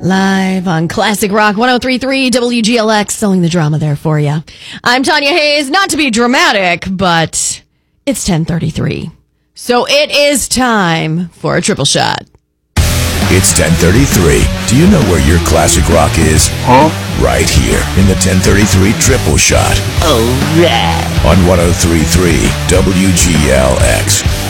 Live on Classic Rock 103.3 WGLX, selling the drama there for you. I'm Tanya Hayes, not to be dramatic, but it's 10:33. So it is time for a triple shot. It's 10:33. Do you know where your classic rock is? Huh? Right here in the 10:33 triple shot. Oh, yeah. On 103.3 WGLX.